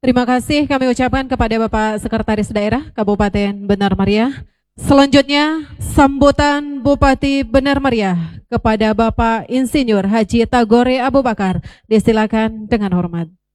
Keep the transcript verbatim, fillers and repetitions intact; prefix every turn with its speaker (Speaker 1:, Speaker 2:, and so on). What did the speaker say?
Speaker 1: Terima kasih kami ucapkan kepada Bapak Sekretaris Daerah Kabupaten Benar Meriah. Selanjutnya, sambutan Bupati Benar Meriah kepada Bapak Insinyur Haji Tagore Abu Bakar. Disilakan dengan hormat.